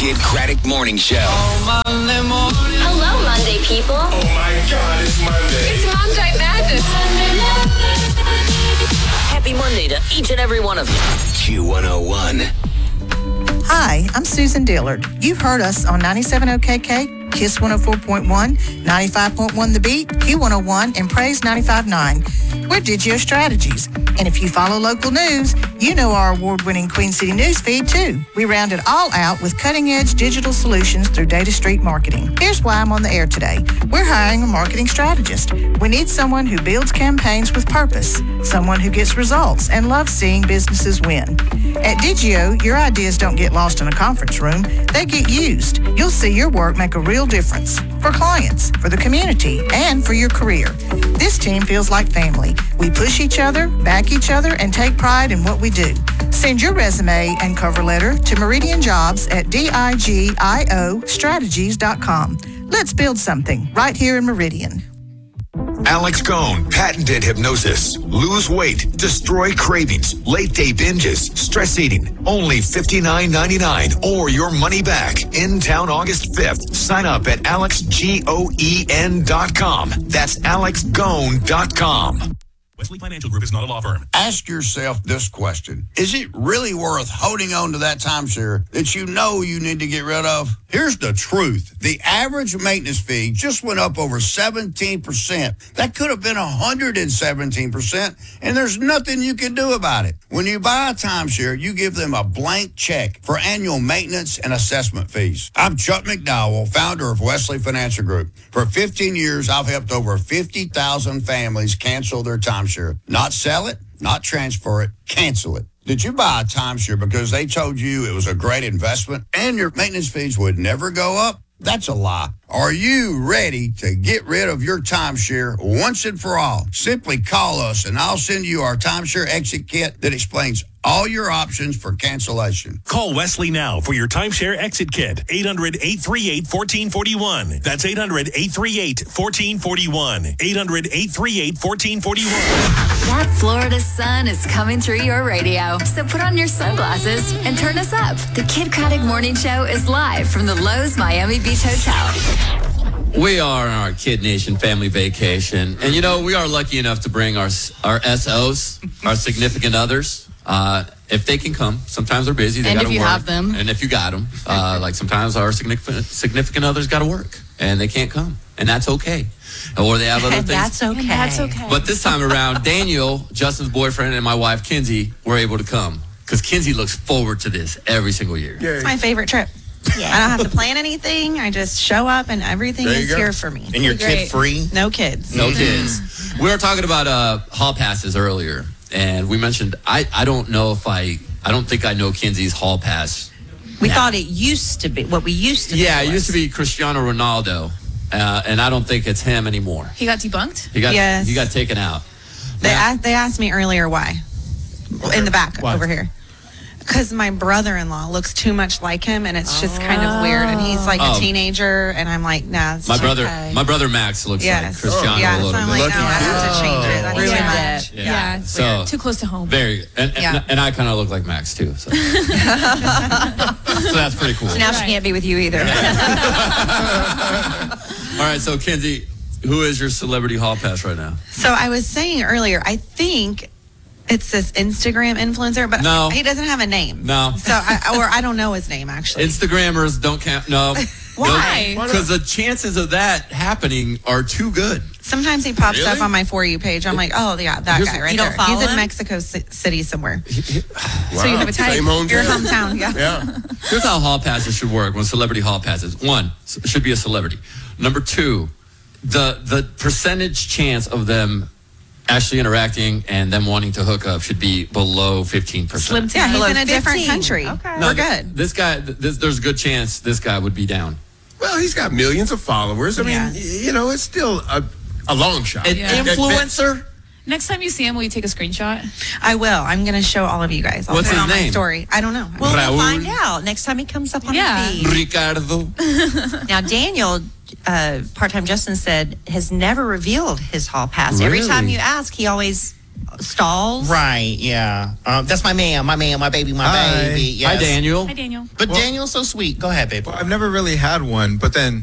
Kid Craddock Morning Show. Hello, Monday people. Oh my God, it's Monday. It's Monday Madness. Happy Monday to each and every one of you. Q101. Hi, I'm Susan Dillard. You've heard us on 97 OKK, KISS 104.1, 95.1 The Beat, Q101, and Praise 95.9. We're Digio Strategies. And if you follow local news, you know our award-winning Queen City News feed, too. We round it all out with cutting-edge digital solutions through Data Street Marketing. Here's why I'm on the air today. We're hiring a marketing strategist. We need someone who builds campaigns with purpose, someone who gets results and loves seeing businesses win. At Digio, your ideas don't get lost in a conference room. They get used. You'll see your work make a real difference for clients, for the community, and for your career. This team feels like family. We push each other, back each other, and take pride in what we do. Send your resume and cover letter to Meridian Jobs at digiostrategies.com. Let's build something right here in Meridian. Alex Cohn, patented hypnosis. Lose weight, destroy cravings, late day binges, stress eating. Only $59.99 or your money back. In town August 5th. Sign up at alexgoen.com. That's alexgoen.com. Wesley Financial Group is not a law firm. Ask yourself this question. Is it really worth holding on to that timeshare that you know you need to get rid of? Here's the truth. The average maintenance fee just went up over 17%. That could have been 117%, and there's nothing you can do about it. When you buy a timeshare, you give them a blank check for annual maintenance and assessment fees. I'm Chuck McDowell, founder of Wesley Financial Group. For 15 years, I've helped over 50,000 families cancel their timeshare. Not sell it, not transfer it, cancel it. Did you buy a timeshare because they told you it was a great investment and your maintenance fees would never go up? That's a lie. Are you ready to get rid of your timeshare once and for all? Simply call us and I'll send you our timeshare exit kit that explains all your options for cancellation. Call Wesley now for your timeshare exit kit. 800-838-1441. That's 800-838-1441. 800-838-1441. That Florida sun is coming through your radio. So put on your sunglasses and turn us up. The Kid Craddock Morning Show is live from the Lowe's Miami Beach Hotel. We are on our Kid Nation family vacation. And, we are lucky enough to bring our SOs, our significant others. If they can come, sometimes they're busy. They and gotta if you work. have them. And if you got them. Like sometimes our significant others got to work. And they can't come. And that's okay. Or they have other things. That's okay. But this time around, Daniel, Justin's boyfriend, and my wife, Kinsey, were able to come. Because Kinsey looks forward to this every single year. It's my favorite trip. Yeah. I don't have to plan anything. I just show up and everything is here for me. And you're kid-free? No kids. No kids. We were talking about hall passes earlier. And we mentioned, I don't think I know Kinsey's hall pass. We thought it used to be, what we used to Yeah, it used to be Cristiano Ronaldo. And I don't think it's him anymore. He got debunked? He got taken out. They asked me earlier why. In the back over here. Because my brother-in-law looks too much like him, and it's just kind of weird. And he's like a teenager, and I'm like, nah. It's my brother Max looks like Cristiano a little so I'm bit. like, no, I have to change it. That's too much. Yeah, it's weird. Too close to home. Very, and I kind of look like Max too. So, so that's pretty cool. So now she can't be with you either. All right, so Kinsey, who is your celebrity hall pass right now? So I was saying earlier, I think it's this Instagram influencer, but no. He doesn't have a name. No. So I don't know his name, actually. Instagrammers don't count. No. Why? Because the chances of that happening are too good. Sometimes he pops up on my For You page. I'm like, oh, yeah, that guy right you there. Don't follow He's in him? Mexico City somewhere. Wow. So you have a type. Same hometown. Your hometown, yeah. Here's how hall passes should work when celebrity hall passes. One, it should be a celebrity. Number two, the percentage chance of them actually interacting and them wanting to hook up should be below 15%. Slim Yeah, he's below in a different 15. country. Okay. We're good. This guy, there's a good chance this guy would be down. Well, he's got millions of followers. I mean, it's still a long shot. An influencer? Next time you see him, will you take a screenshot? I will. I'm going to show all of you guys. I'll What's put it his on my name? story. I don't know. We'll Raul. find out next time he comes up on the feed. Ricardo. Now, Daniel, part-time Justin said, has never revealed his hall pass. Every Really? time you ask, he always stalls. Right, yeah. That's my man, my baby, my baby. Yes. Hi, Daniel. Hi, Daniel. But Daniel's so sweet. Go ahead, baby. Well, I've never really had one, but then